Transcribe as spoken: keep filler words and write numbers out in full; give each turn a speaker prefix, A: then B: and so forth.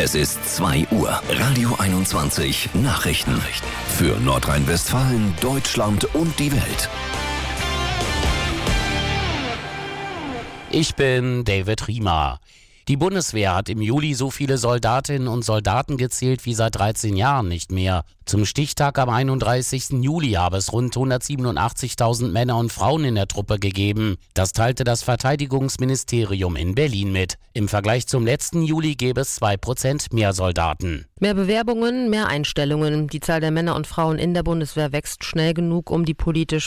A: Es ist zwei Uhr. Radio einundzwanzig Nachrichten. Für Nordrhein-Westfalen, Deutschland und die Welt.
B: Ich bin David Riemer. Die Bundeswehr hat im Juli so viele Soldatinnen und Soldaten gezählt wie seit dreizehn Jahren nicht mehr. Zum Stichtag am einunddreißigsten Juli habe es rund hundertsiebenundachtzigtausend Männer und Frauen in der Truppe gegeben. Das teilte das Verteidigungsministerium in Berlin mit. Im Vergleich zum letzten Juli gäbe es zwei Prozent mehr Soldaten.
C: Mehr Bewerbungen, mehr Einstellungen. Die Zahl der Männer und Frauen in der Bundeswehr wächst schnell genug, um die politisch